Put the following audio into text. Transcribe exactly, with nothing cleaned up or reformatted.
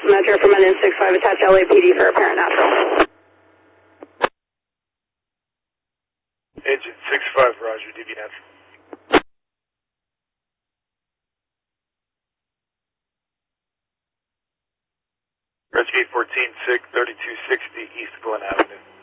Metro from N six five, attach L A P D for apparent natural. Agent six five, Roger, D B natural. Rescue fourteen, SIG thirty-two sixty East Glen Avenue.